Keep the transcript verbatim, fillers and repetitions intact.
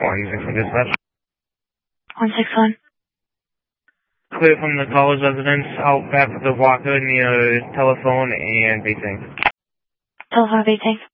One six one dispatch. one six one. Clear from the college residence out back of the walker near telephone and basing. Telephone basing.